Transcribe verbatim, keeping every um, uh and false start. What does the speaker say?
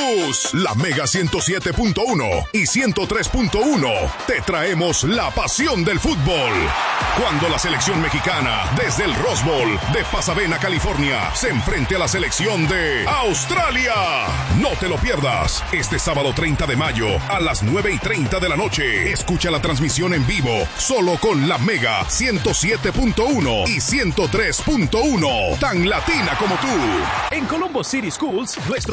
Bus. La Mega ciento siete punto uno y ciento tres punto uno. Te traemos la pasión del fútbol. Cuando la selección mexicana, desde el Rose Bowl de Pasadena, California, se enfrente a la selección de Australia. No te lo pierdas. Este sábado treinta de mayo a las nueve y treinta de la noche. Escucha la transmisión en vivo solo con la Mega ciento siete punto uno y ciento tres punto uno. Tan latina como tú. En Colombo City Schools, nuestro